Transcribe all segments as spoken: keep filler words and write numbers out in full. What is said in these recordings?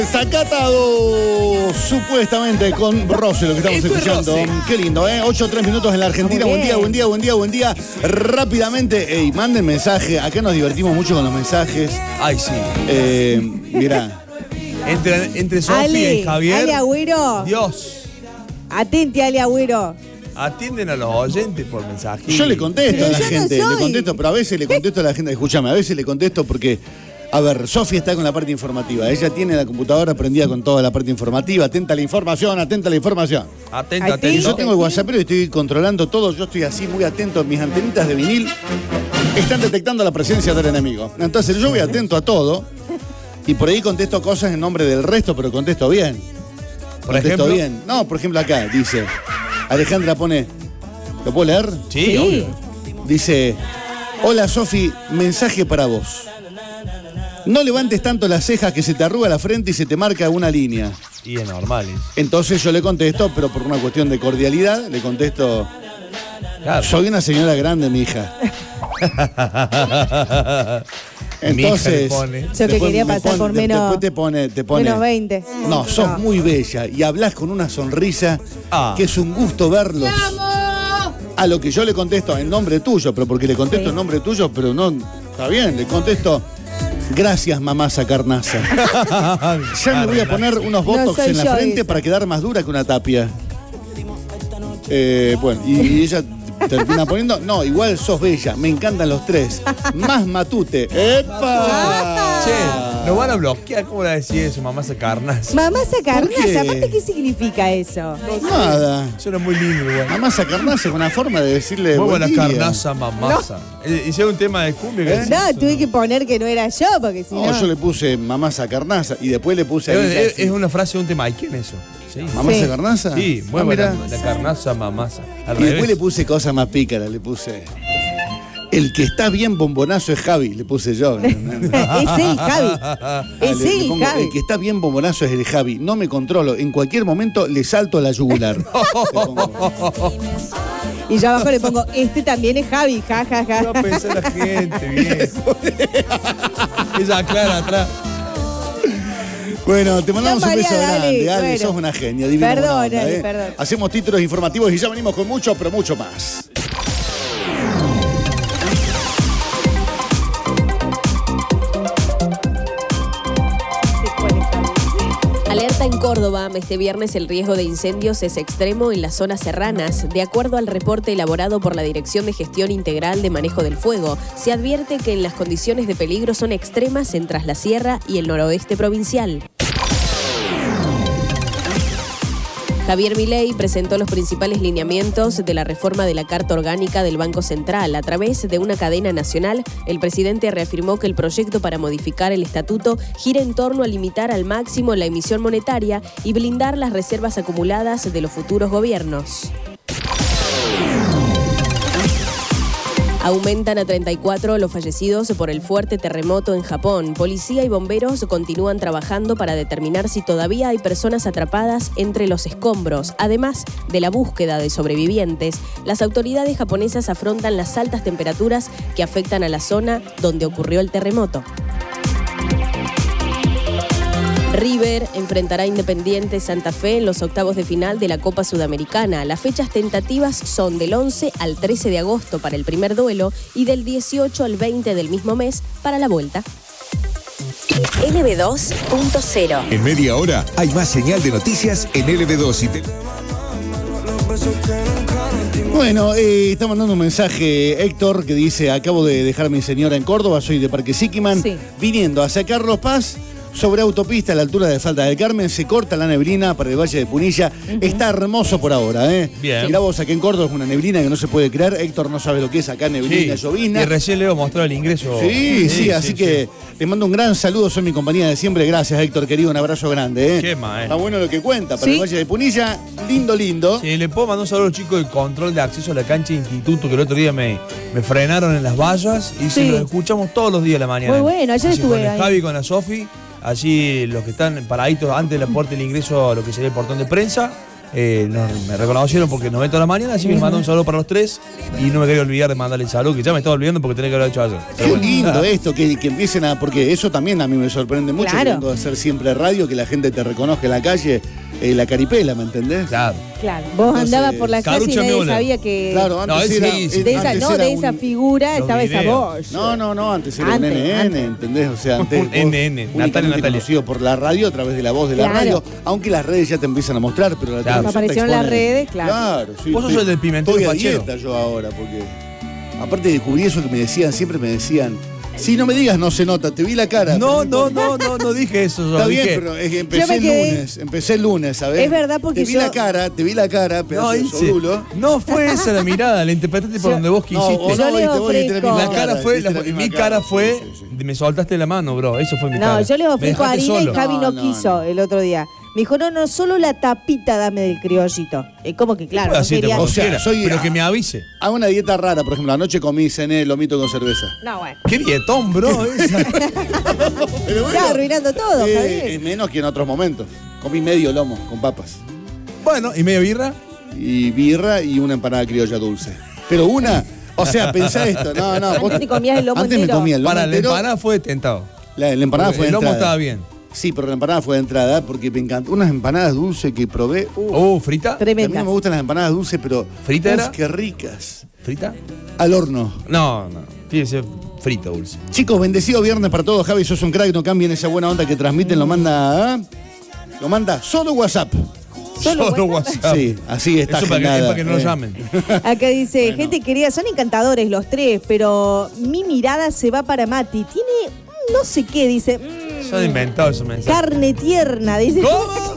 Desacatado, supuestamente con Rossi, lo que estamos Esto escuchando. es Qué lindo, ¿eh? ocho o tres minutos en la Argentina. Buen día, buen día, buen día, buen día. Rápidamente, ey, manden mensaje. Acá nos divertimos mucho con los mensajes. Ay, sí. Eh, mirá. Entre, entre Sofía Ale, y Javier. Ale Agüero. Dios. Atente, Ale Agüero. Atienden a los oyentes por mensaje. Yo le contesto a la Yo no gente, soy. le contesto, pero a veces le contesto a la gente. Escúchame, a veces le contesto porque. A ver, Sofía está con la parte informativa. Ella tiene la computadora prendida con toda la parte informativa. Atenta a la información, atenta a la información. Atento, Ay, Y atento. yo tengo el WhatsApp, pero estoy controlando todo. Yo estoy así muy atento. Mis antenitas de vinil están detectando la presencia del enemigo. Entonces yo voy atento a todo. Y por ahí contesto cosas en nombre del resto, pero contesto bien. Por contesto ejemplo. bien. No, por ejemplo acá dice, Alejandra pone, ¿lo puedo leer? Sí, Sí. obvio. Dice, hola Sofi, mensaje para vos. No levantes tanto las cejas que se te arruga la frente y se te marca una línea. Y es normal. ¿eh? Entonces yo le contesto, pero por una cuestión de cordialidad, le contesto, Claro. soy una señora grande, mi hija. Mi hija le Entonces, pone. Yo que después quería me pasar pone- por de- menos- después te pone, te pone. menos veinte. No, sos No. muy bella y hablas con una sonrisa Ah. que es un gusto verlos. A lo que yo le contesto en nombre tuyo, pero porque le contesto Sí. en nombre tuyo, pero no, está bien, le contesto, gracias mamasa carnaza. Ya me voy a poner unos No botox soy en la yo frente esa. para quedar más dura que una tapia. Eh, bueno, y, y ella termina poniendo, no, igual sos bella, me encantan los tres. Más matute. ¡Epa! Che, nos van a bloquear. ¿Cómo la decía eso? Mamá se carnas. Mamá sacarnaza, qué? aparte, ¿qué significa eso? Nada. Suena muy lindo, igual. Mamasa carnaza es una forma de decirle Muy buen buena día. carnaza, mamasa. Eh, Hice un tema de cumbia que ¿Eh? decía No, eso, tuve ¿no? que poner que no era yo, porque si No, no. yo le puse mamasa carnaza y después le puse a Es, ella es- así. es una frase de un tema. ¿Y quién eso? Sí. ¿Mamasa Sí. carnaza? Sí, muy Ah, buena. mirá. La carnaza, mamasa. Al Y después le revés. puse cosas más pícaras, le puse. El que está bien bombonazo es Javi, le puse yo. Es él, Javi. Ah, Es le- le él, pongo, Javi. el que está bien bombonazo es el Javi. No me controlo. En cualquier momento le salto a la yugular. Le pongo. Y yo abajo le pongo, este también es Javi, ja, ja, ja. No pensé la gente, bien. Ella clara atrás. Bueno, te mandamos No, un beso María, dale, grande, Ale, bueno. sos una genia, divina. Perdón, buena onda, Ale, ¿eh? perdón. Hacemos títulos informativos y ya venimos con mucho, pero mucho más. Alerta en Córdoba, este viernes el riesgo de incendios es extremo en las zonas serranas. De acuerdo al reporte elaborado por la Dirección de Gestión Integral de Manejo del Fuego, se advierte que en las condiciones de peligro son extremas en Tras la Sierra y el noroeste provincial. Javier Milei presentó los principales lineamientos de la reforma de la Carta Orgánica del Banco Central. A través de una cadena nacional, el presidente reafirmó que el proyecto para modificar el estatuto gira en torno a limitar al máximo la emisión monetaria y blindar las reservas acumuladas de los futuros gobiernos. Aumentan a treinta y cuatro los fallecidos por el fuerte terremoto en Japón. Policía y bomberos continúan trabajando para determinar si todavía hay personas atrapadas entre los escombros. Además de la búsqueda de sobrevivientes, las autoridades japonesas afrontan las altas temperaturas que afectan a la zona donde ocurrió el terremoto. River enfrentará a Independiente Santa Fe en los octavos de final de la Copa Sudamericana. Las fechas tentativas son del once al trece de agosto para el primer duelo y del dieciocho al veinte del mismo mes para la vuelta. L B dos punto cero. En media hora hay más señal de noticias en L B dos y te... Bueno, eh, está mandando un mensaje Héctor que dice, acabo de dejar a mi señora en Córdoba, soy de Parque Siquiman, Sí. viniendo hacia Carlos Paz. Sobre autopista a la altura de Falda del Carmen, se corta la neblina para el Valle de Punilla. Está hermoso por ahora, ¿eh? Bien. Mirá vos, aquí en Córdoba es una neblina que no se puede creer. Héctor no sabe lo que es acá, neblina, llovizna. Y recién Leo mostró el ingreso. Sí, sí, así que te mando un gran saludo, soy mi compañía de siempre. Gracias, Héctor, querido, un abrazo grande, ¿eh? Qué ma, eh. Está bueno lo que cuenta para Sí. el Valle de Punilla. Lindo, lindo. Sí, le puedo mandar un saludo a los chicos de control de acceso a la cancha de instituto que el otro día me, me frenaron en las vallas y se Sí. los escuchamos todos los días de la mañana. Muy bueno, ayer Así estuve con el ahí. Javi, con la Sofi, allí los que están paraditos antes de la puerta del ingreso a lo que sería el portón de prensa, eh, nos- me reconocieron porque nos ven todas las mañanas, así que les mando un saludo para los tres y no me quería olvidar de mandarle el saludo, que ya me estaba olvidando porque tenía que haberlo hecho ayer. Pero Qué bueno, lindo nada. esto, que, que empiecen a. Porque eso también a mí me sorprende mucho. Claro. Que vengo a hacer siempre radio, que la gente te reconozca en la calle, eh, la caripela, ¿me entendés? Claro. Claro. Vos Entonces, andabas por la calle y Carucha nadie Müller. sabía que. Claro, antes No, sí, era. sí. eh, De esa, antes no, era de esa un- figura Los estaba esa videos. voz. No, no, no, antes era Antes, un N N, antes. ¿entendés? O sea, antes. Un vos N N, Natalia, únicamente Natalia. conocido por la radio a través de la voz de la Claro. radio, aunque las redes ya te empiezan a mostrar, pero la Claro. televisión te Aparecieron las expone- redes, claro. Claro, sí. Vos sos estoy- el del pimentero Estoy a fachero. dieta yo ahora, porque. Aparte descubrí eso que me decían, siempre me decían. Si no me digas, no se nota, te vi la cara. No, pero no, no, no, no dije eso. Yo Está bien, dije, pero es que Yo empecé me el quedé- lunes, empecé el lunes, ¿sabes? Es verdad, porque Te vi yo- la cara, te vi la cara, pedazo no, de hice- sorulo. no fue esa la mirada, la interpretaste por Yo- donde vos No, quisiste. o Yo no, les viste, vos viste ofrezco- La cara fue, viste la- la misma mi cara fue, sí, sí, sí. me soltaste la mano, bro. Eso fue mi No, cara. yo les Me ofrezco dejaste harina solo. y Javi no, No, no, quiso no. el otro día. Me dijo, no, no, solo la tapita dame del criollito. Es como que, claro, Puedo no decirte quería... como O sea, quiera, soy- pero que me avise. Hago una dieta rara, por ejemplo, anoche comí, cené lomito con cerveza. No, bueno. Qué dietón, bro. esa. Pero Está arruinando todo, eh, Javier. es menos que en otros momentos. Comí medio lomo con papas. Bueno, ¿y media birra? Y birra y una empanada criolla dulce. Pero una, o sea, pensá esto, no, no. Antes te comías el lomo Antes me entero. comía el lomo Para la entero. empanada fue tentado. La, la empanada Porque fue de el lomo entrada. estaba bien. Sí, pero la empanada fue de entrada porque me encantó. Unas empanadas dulces que probé. Uh, Oh, ¿frita? a mí no Tremenda. me gustan las empanadas dulces, pero. ¿Frita uf, era? qué ricas. ¿Frita? Al horno. No, no. Tiene que ser frita, dulce. Chicos, bendecido viernes para todos. Javi, sos un crack, no cambien esa buena onda que transmiten. Lo manda. ¿ah? Lo manda solo WhatsApp. Solo WhatsApp. Sí, así está Eso para que, es agendada, para que no lo eh. llamen. Acá dice, gente querida, son encantadores los tres, pero mi mirada se va para Mati. Tiene mm, no sé qué, dice. mm, Yo he inventado ese mensaje. carne tierna, dice. ¿Cómo?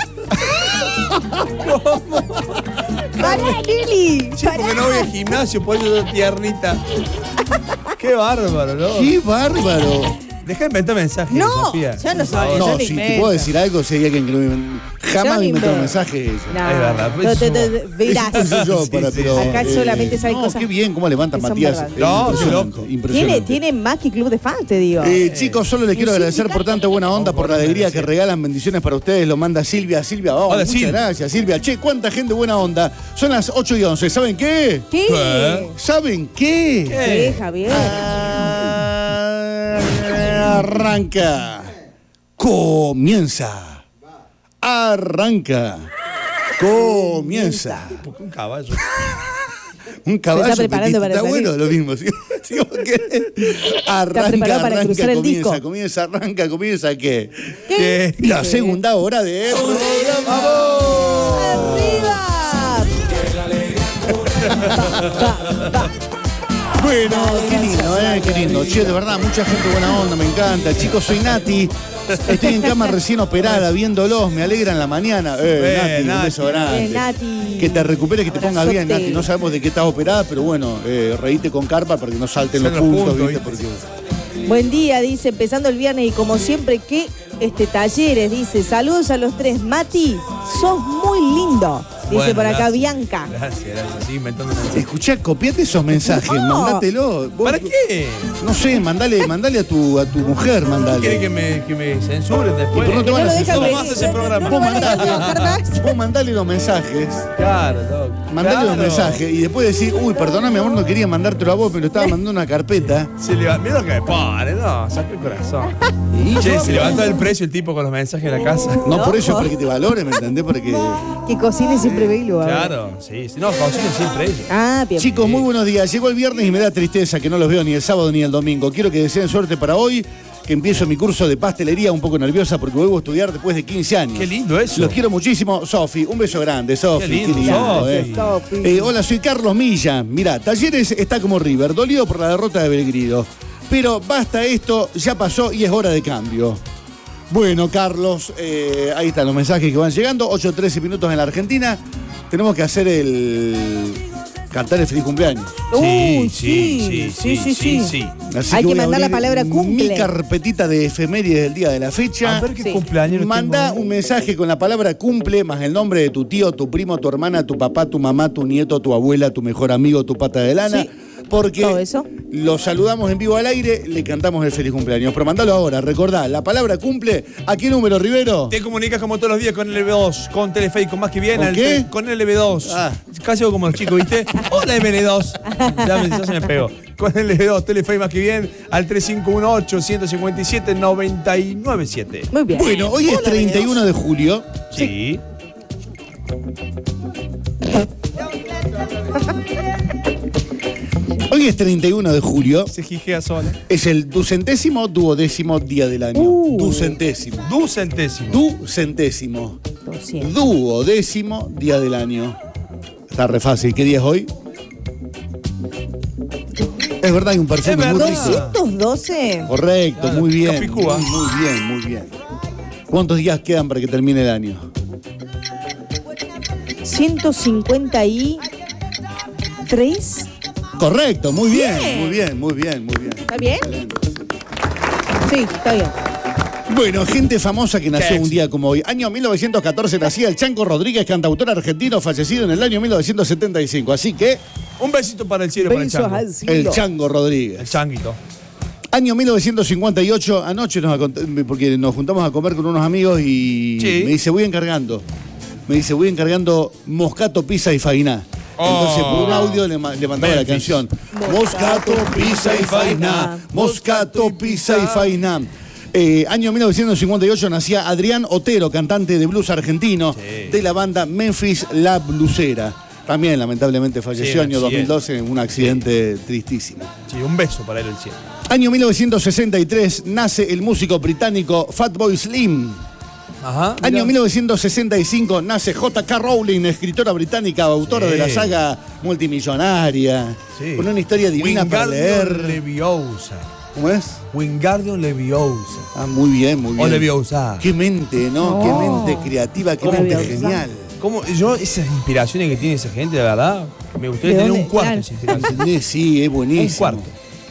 ¡Pará, Nelly! Sí, porque no voy al gimnasio, por eso soy tiernita. Qué bárbaro, ¿no? ¡Qué bárbaro! Deja de inventar mensajes, No, Sofía. ya no Por soy- favor. yo No, no si te invento. puedo decir algo, si hay alguien que no me. Jamás no me inventó invento. mensajes. No, Es verdad, no, pues te- te- somos- te- verás. Eso soy yo, Sí, para, sí, pero, sí. Acá solamente salen no, cosas qué bien, cómo levanta que son Matías. verdad. Eh, No, impresionante, loco. impresionante. Tiene, tiene más que club de fans, te digo. Eh, chicos, solo les quiero Sí, agradecer sí, por tanta buena onda, por la alegría que regalan. Bendiciones para ustedes. Lo manda Silvia. Silvia, oh, Hola, muchas Silvia. gracias, Silvia. Che, cuánta gente buena onda. Son las ocho y once. ¿Saben qué? ¿Qué? ¿Qué? ¿Saben qué? ¿Qué, Javier? Ah, Arranca. Comienza. Arranca. Comienza. Porque un caballo. Un caballo preparando petito, para está salir. bueno lo mismo. ¿sí? ¿Sí? Porque arranca, preparado para arranca, cruzar el comienza, disco. comienza, arranca, comienza, ¿qué? ¿Qué? La segunda hora de programa. ¡Arriba! Va, va, va. Bueno, qué lindo, ¿eh? Qué lindo. Che, de verdad, mucha gente buena onda, me encanta. Chicos, soy Nati. Estoy en cama recién operada, viéndolos. Me alegra en la mañana. Eh, Eh, Nati, un Nati. beso grande. Eh, Nati. Que te recuperes, que te pongas bien, Abrazote. Nati. No sabemos de qué estás operada, pero bueno, eh, reíte con carpa para que no salten los Salen los puntos, puntos, ¿viste? ¿viste? Porque Buen día, dice, empezando el viernes y como siempre, que este talleres, dice, saludos a los tres. Mati, sos muy lindo. Dice Bueno, por acá gracias. Bianca. Gracias, gracias. Sigue inventando mensajes. escuchá, copiate esos mensajes, No. mandátelo. Vos- ¿Para qué? No sé, mandale, mandale a tu, a tu mujer, mandale. ¿Quiere que me, que me censuren después? pero no te van No a lo deja censurar. ¿Cómo haces ese programa? No Vos lo deja mandale, trabajar más. vos mandale los mensajes. Claro, loco. Mandale Claro. los mensajes y después decir, uy, perdóname, amor, no quería mandártelo a vos, pero estaba mandando una carpeta. Se leva... Mira lo que me pone, no, saca el corazón. Che, se levantó el precio el tipo con los mensajes en la casa. No, por eso, No. para que te valore, ¿me entendés? Para que... Que cocine siempre velo. Claro, sí, sí. No, cocina siempre ellos. Ah, bien. Chicos, muy buenos días. Llegó el viernes y me da tristeza que no los veo ni el sábado ni el domingo. Quiero que deseen suerte para hoy, que empiezo mi curso de pastelería, un poco nerviosa porque vuelvo a estudiar después de quince años. Qué lindo eso. Los quiero muchísimo. Sofi, un beso grande, Sofi. Qué lindo, Sofi. eh. Sofi. Eh, hola, soy Carlos Milla. Mirá, Talleres está como River, dolido por la derrota de Belgrano. Pero basta esto, ya pasó y es hora de cambio. Bueno, Carlos, eh, ahí están los mensajes que van llegando. ocho trece minutos en la Argentina. Tenemos que hacer el... cantar el feliz cumpleaños. Uy, sí, sí, sí, sí, sí, sí. Así Hay que voy a mandar la abrir palabra cumple. Mi carpetita de efemérides del día de la fecha. A ver qué Sí. cumpleaños Manda tengo. un mensaje con la palabra cumple más el nombre de tu tío, tu primo, tu hermana, tu papá, tu mamá, tu nieto, tu abuela, tu mejor amigo, tu pata de lana, Sí. porque ¿Todo eso? lo saludamos en vivo al aire, le cantamos el feliz cumpleaños. Pero mandalo ahora, recordá, la palabra cumple. ¿A qué número, Rivero? Te comunicas como todos los días con el L B dos, con Telefe y con Más Que Bien. ¿Con al qué? te- Con el L B dos. Ah. Casi hago como los chicos, ¿viste? Hola, M L dos. Ya, me, ya se me pegó. Con el L B dos, Telefe y Más Que Bien, al tres cinco uno ocho, uno cinco siete, nueve nueve siete. Muy bien. Bueno, hoy es treinta y uno de julio. Sí. Hoy es treinta y uno de julio. Se jijea sola. Es el ducentésimo, duodécimo día del año. Uh. Ducentésimo. Ducentésimo. Ducentésimo. doscientos. Duodécimo día del año. Está re fácil. ¿Qué día es hoy? Es verdad, hay un perfume Es muy verdad. rico. doscientos doce. Correcto, Claro, muy bien. Capicúa. Muy, muy bien, muy bien. ¿Cuántos días quedan para que termine el año? ciento cincuenta y tres. Correcto, muy bien, Bien. muy bien, muy bien, muy bien. ¿Está bien? Excelente. Sí, está bien. Bueno, gente famosa que nació un éxito. día como hoy. Año mil novecientos catorce nacía el Chango Rodríguez, cantautor argentino, fallecido en el año mil novecientos setenta y cinco. Así que, Un besito para el cielo, para el Besos chango. al el cielo. Chango El Rodríguez. changuito. Año mil novecientos cincuenta y ocho, anoche nos acont- porque nos juntamos a comer con unos amigos y Sí. me dice, voy encargando. Me dice, voy encargando Moscato, Pizza y Fainá. Entonces, Oh. por un audio le, ma- le mandaba la Memphis. canción. Moscato, Pizza y Fainá. Moscato, Pizza y Fainá. Eh, año mil novecientos cincuenta y ocho nacía Adrián Otero, cantante de blues argentino, Sí. de la banda Memphis La Blusera. También, lamentablemente, falleció Sí, año un dos mil accidente. doce en un accidente tristísimo. Sí, un beso para él el cielo. Año mil novecientos sesenta y tres nace el músico británico Fatboy Slim. Ajá. Año mirá. mil novecientos sesenta y cinco nace J K Rowling, escritora británica, autora Sí. de la saga multimillonaria, Sí. con una historia divina para Wingardium leer. Leviosa. ¿Cómo es? Wingardium Leviosa. Ah, muy bien, muy bien. O Leviosa. Qué mente, ¿no? Oh. Qué mente creativa, qué ¿Cómo mente Leviosa? genial. ¿Cómo? Yo, esas inspiraciones que tiene esa gente, de verdad, me gustaría ¿De tener dónde? un cuarto de Claro. esa inspiración. ¿Entendés? Sí, es buenísimo. Un cuarto.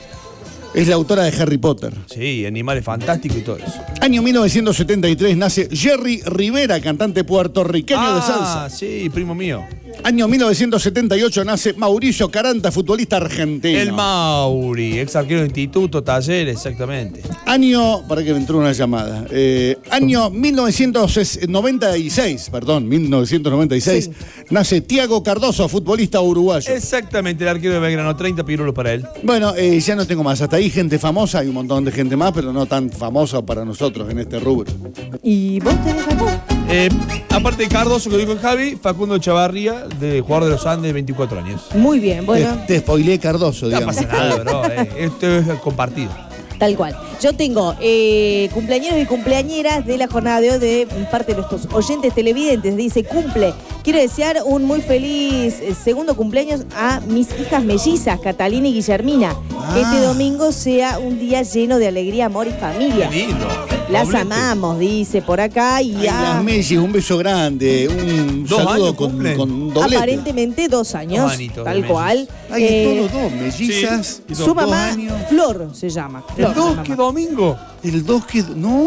Es la autora de Harry Potter. Sí, animales fantásticos y todo eso. Año mil novecientos setenta y tres nace Jerry Rivera, cantante puertorriqueño de salsa. Ah, sí, primo mío. Año mil novecientos setenta y ocho nace Mauricio Caranta, futbolista argentino. El Mauri, ex arquero de instituto, taller, exactamente. Año, para que me entró una llamada. Eh, año mil novecientos noventa y seis, perdón, mil novecientos noventa y seis, nace Tiago Cardoso, futbolista uruguayo. Exactamente, el arquero de Belgrano, treinta pirulos para él. Bueno, eh, ya no tengo más. Hasta ahí gente famosa, hay un montón de gente más, pero no tan famosa para nosotros en este rubro. ¿Y vos tenés algo? Eh, aparte de Cardoso, que dijo Javi, Facundo Chavarría, de jugador de los Andes, veinticuatro años. Muy bien, bueno, Te, te spoileé Cardoso, No digamos. pasa nada, bro. eh. Esto es compartido. tal cual. Yo tengo eh, cumpleañeros y cumpleañeras de la jornada de hoy de parte de nuestros oyentes televidentes. Dice, cumple. Quiero desear un muy feliz eh, segundo cumpleaños a mis hijas mellizas, Catalina y Guillermina. Ah. Que este domingo sea un día lleno de alegría, amor y familia. Qué lindo. Las Doblete. amamos, dice por acá. Y Ay, ah, las Mellis, un beso grande, un ¿Dos saludo años con, cumplen? con un doblete. aparentemente dos años, Dos añitos de tal mellizas. cual. Ay, Eh, todos dos, mellizas. sí, y su dos mamá, años. Flor se llama. ¿El Flor, dos? la mamá. ¿Qué domingo? El dos que... ¡No!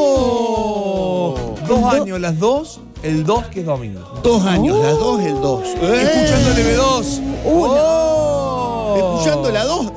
¡Oh! Dos El do- años, las dos, el dos que es domingo. Dos años, las dos, el dos. ¡Eh! Escuchando el L B dos. Uno. ¡Oh! Escuchando la dos.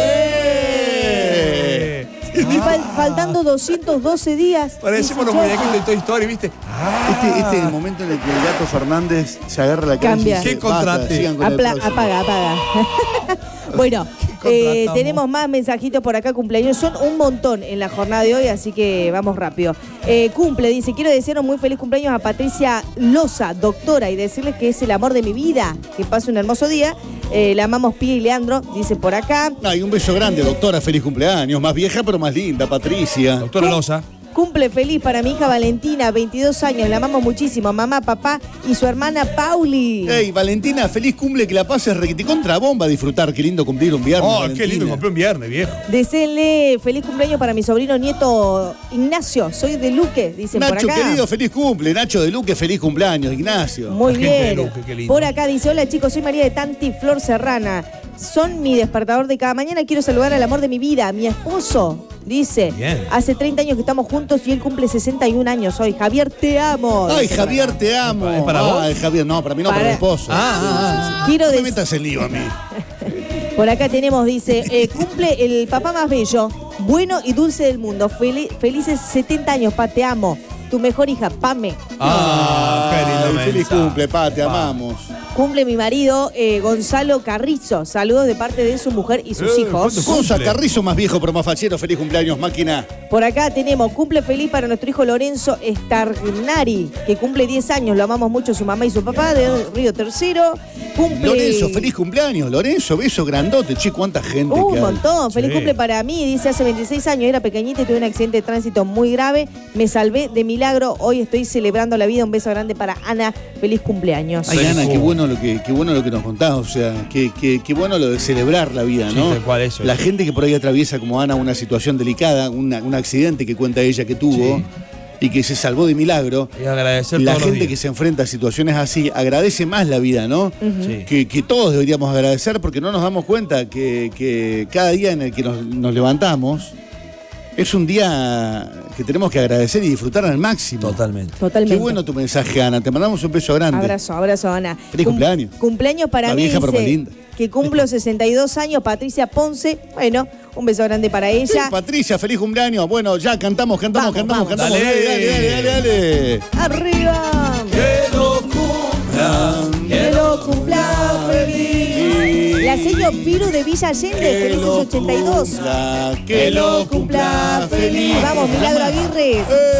¡Eh! Y fal- faltando doscientos doce días. Parecemos los dice muñequitos de Jorge. Toy Story, ¿viste? Este, este es el momento en el que el gato Fernández se agarra la cabeza Cambia. y dice, ¿Qué contraste? "Basta, sigan con el Apla- próximo". apaga, apaga. Bueno, ¿Qué eh, contratamos? tenemos más mensajitos por acá, cumpleaños. Son un montón en la jornada de hoy, así que vamos rápido. Eh, cumple, dice, quiero desear un muy feliz cumpleaños a Patricia Loza, doctora, y decirles que es el amor de mi vida. Que pase un hermoso día. Eh, la amamos Pía y Leandro, dice por acá. Ay, un beso grande, doctora, feliz cumpleaños. Más vieja, pero más linda, Patricia. Doctora Loza. Cumple feliz para mi hija Valentina, veintidós años, la amamos muchísimo. Mamá, papá y su hermana Pauli. Hey, Valentina, feliz cumple, que la pases requete contra bomba a disfrutar. Qué lindo cumplir un viernes. Oh, Valentina. qué lindo, compré un viernes, viejo. Deseenle feliz cumpleaños para mi sobrino nieto Ignacio. Soy de Luque, dicen Nacho, por acá. querido, feliz cumple. Nacho de Luque, feliz cumpleaños. Ignacio. Muy La gente de bien. Luque, qué lindo. Por acá dice, hola chicos, soy María de Tanti, Flor Serrana. Son mi despertador de cada mañana. Quiero saludar al amor de mi vida, mi esposo. Dice, Bien. hace treinta años que estamos juntos y él cumple sesenta y un años hoy. Javier, te amo. Ay, Dice por Javier, acá. te amo. ¿Es para vos? Ay, Javier, no, para mí no, para, Para- mi esposo. Ah, ah, Quiero No me decir... metas el lío a mí. Por acá tenemos, dice, eh, cumple el papá más bello, bueno y dulce del mundo. Fel- felices setenta años, pa, te amo. Tu mejor hija, Pame. Ah, qué lindo Ay, feliz mensaje. cumple, pa, te Pa. amamos. Cumple mi marido, eh, Gonzalo Carrizo. Saludos de parte de su mujer y sus Eh, hijos. ¿cuánto Gonza cumple? Carrizo, más viejo pero más fachero. Feliz cumpleaños, máquina. Por acá tenemos cumple feliz para nuestro hijo Lorenzo Starnari, que cumple diez años. Lo amamos mucho su mamá y su papá de Río Tercero. Cumple... Lorenzo, feliz cumpleaños. Lorenzo, beso grandote. Che, cuánta gente Uh, que un hay. montón. Feliz Sí. cumple para mí. Dice, hace veintiséis años, era pequeñita y tuve un accidente de tránsito muy grave. Me salvé de milagro. Hoy estoy celebrando la vida. Un beso grande para Ana. Feliz cumpleaños. Ay, Feliz Ana, qué cumple. bueno lo que, qué bueno lo que nos contás. O sea, qué, qué, qué bueno lo de celebrar la vida, Sí, ¿no? tal cual, eso. La gente que por ahí atraviesa como Ana una situación delicada, una- un accidente que cuenta ella que tuvo Sí. y que se salvó de milagro. Y agradecer La todos los gente que días. se enfrenta a situaciones así agradece más la vida, ¿no? Sí. Que, que todos deberíamos agradecer porque no nos damos cuenta que, que cada día en el que nos, nos levantamos es un día que tenemos que agradecer y disfrutar al máximo. Totalmente. Totalmente. Qué bueno tu mensaje, Ana. Te mandamos un beso grande. Abrazo, abrazo, Ana. Feliz cumpleaños. Cumpleaños para La mí, vieja, pero dice, más linda. que cumplo sesenta y dos años, Patricia Ponce. Bueno, un beso grande para Sí, ella. Patricia, feliz cumpleaños. Bueno, ya cantamos, cantamos, Vamos, cantamos, vamos. cantamos. Dale. Dale, dale, dale, dale, dale. ¡Arriba! Que lo cumplan. ¡Que lo cumpla feliz! La sello Piru de Villa Allende, Que felices lo ochenta y dos. cumpla, que lo cumpla feliz. Vamos, Milagro Aguirre.